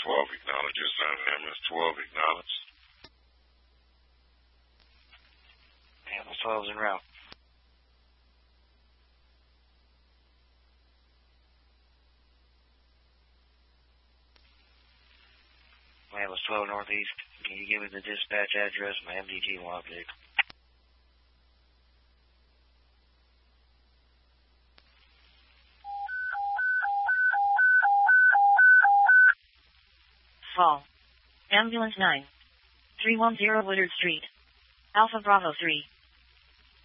12 acknowledges. Ambulance 12 acknowledged. Ambulance 12 is en route. Ambulance 12 Northeast. Can you give me the dispatch address of my MDT log vehicle? Fall. Ambulance 9. 310 Woodard Street. Alpha Bravo 3.